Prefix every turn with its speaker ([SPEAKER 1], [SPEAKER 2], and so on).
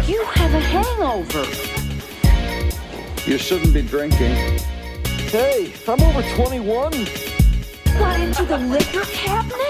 [SPEAKER 1] You have a hangover.
[SPEAKER 2] You shouldn't be drinking.
[SPEAKER 3] Hey, I'm over 21.
[SPEAKER 1] Got into the liquor cabinet?